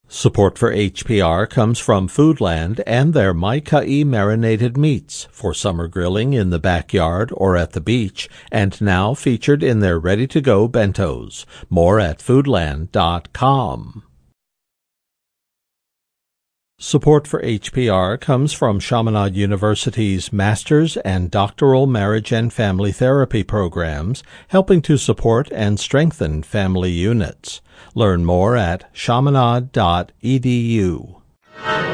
Support for HPR comes from Foodland and their Mai-Kai marinated meats for summer grilling in the backyard or at the beach, and now featured in their ready-to-go bentos. More at foodland.com. Support for HPR comes from Chaminade University's Master's and Doctoral Marriage and Family Therapy programs, helping to support and strengthen family units. Learn more at chaminade.edu.